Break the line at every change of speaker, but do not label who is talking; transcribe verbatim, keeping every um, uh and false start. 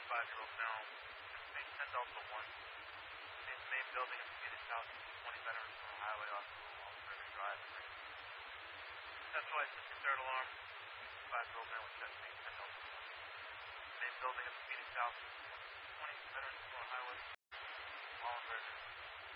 five-year-old male, main ten Delta one, in the main building of Phoenix House, twenty Veterans Memorial Highway off off River Drive. Centralized system third alarm, five-year-old male with chest pain, ten Delta one. Main building of Phoenix House, twenty Veterans Memorial Highway, Holland River.